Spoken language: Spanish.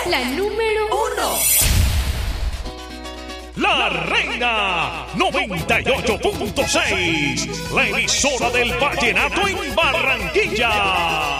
la número 1. La Reina 98.6, la emisora del vallenato en Barranquilla.